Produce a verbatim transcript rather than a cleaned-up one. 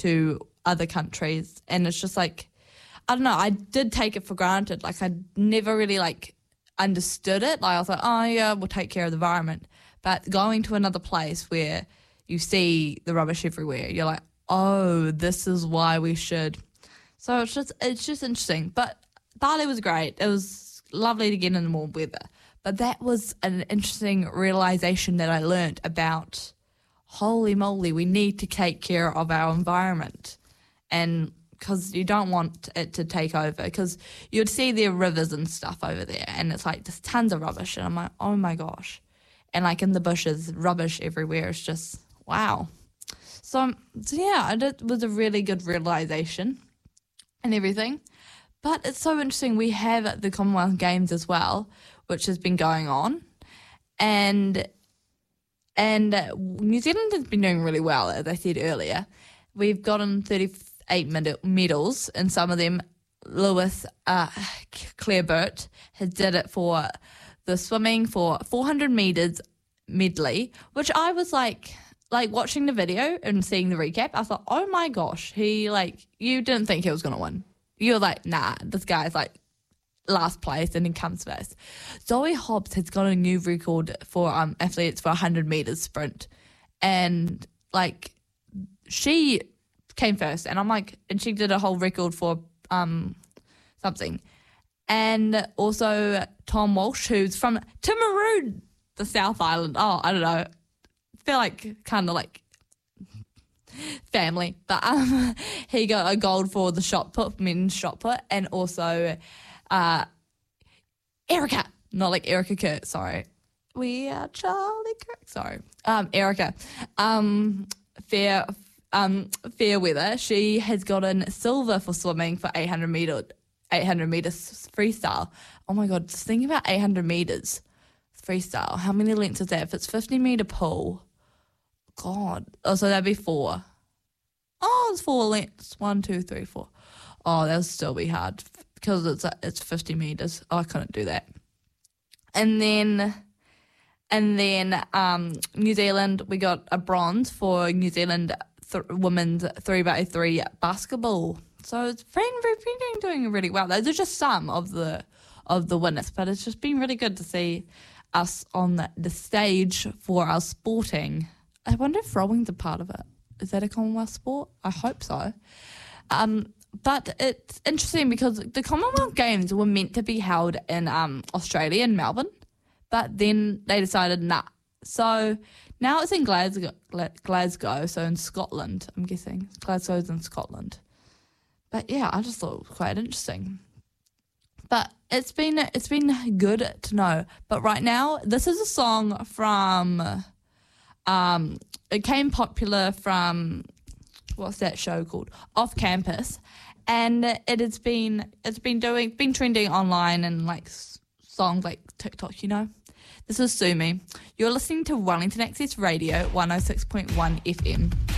to other countries, and it's just like, I don't know, I did take it for granted. Like, I never really, like, understood it. Like, I was like, oh, yeah, we'll take care of the environment. But going to another place where you see the rubbish everywhere, you're like, oh, this is why we should. So it's just it's just interesting. But Bali was great. It was lovely to get in the warm weather. But that was an interesting realization that I learned about, holy moly, we need to take care of our environment. And because you don't want it to take over, because you'd see their rivers and stuff over there, and it's like just tons of rubbish. And I'm like, oh my gosh. And like in the bushes, rubbish everywhere. It's just, wow. So, so yeah, it was a really good realization and everything. But it's so interesting. We have the Commonwealth Games as well, which has been going on. And and New Zealand has been doing really well, as I said earlier. We've gotten thirty-eight med- medals, and some of them, Lewis uh, Claire Burt has did it for the swimming for four hundred metres medley, which I was like... Like, watching the video and seeing the recap, I thought, oh, my gosh, he, like, you didn't think he was going to win. You were like, nah, this guy's, like, last place and he comes first. Zoe Hobbs has got a new record for um athletes for one hundred metres sprint. And, like, she came first. And I'm like, and she did a whole record for um something. And also Tom Walsh, who's from Timaru, the South Island. Oh, I don't know. Feel like kind of like family, but um, he got a gold for the shot put, men's shot put, and also uh, Erica, not like Erica Kurt, sorry. We are Charlie Kirk, sorry. Um, Erica, um, fair, um, Fairweather, she has gotten silver for swimming for eight hundred meter, eight hundred meters freestyle. Oh my God, just think about eight hundred meters freestyle. How many lengths is that? If it's fifty meter pool. God. Oh, so that'd be four. Oh, it's four lengths. One, two, three, four. Oh, that would still be hard because it's it's fifty meters. Oh, I couldn't do that. And then, and then, um, New Zealand, we got a bronze for New Zealand th- women's three by three basketball. So it's been, been doing really well. Those are just some of the of the winners, but it's just been really good to see us on the, the stage for our sporting. I wonder if rowing's a part of it. Is that a Commonwealth sport? I hope so. Um, but it's interesting because the Commonwealth Games were meant to be held in um, Australia, in Melbourne, but then they decided nah. So now it's in Glasgow, Glasgow, so in Scotland, I'm guessing. Glasgow's in Scotland. But yeah, I just thought it was quite interesting. But it's been it's been good to know. But right now, this is a song from... Um, it came popular from, what's that show called? Off Campus, and it has been it's been doing been trending online and like songs like TikTok, you know. This is Sue Me. You're listening to Wellington Access Radio one oh six point one F M.